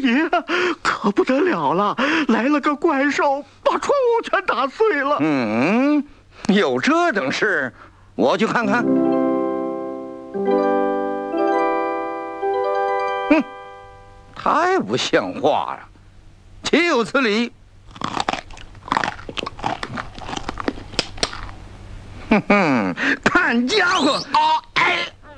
爷，可不得了了，来了个怪兽，把窗户全打碎了。 有这等事，我去看看。太不像话了，岂有此理！看家伙！